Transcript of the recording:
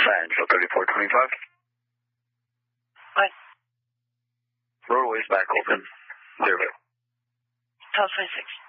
Angel 3425. What? Roadway's back open. Zero. 1226.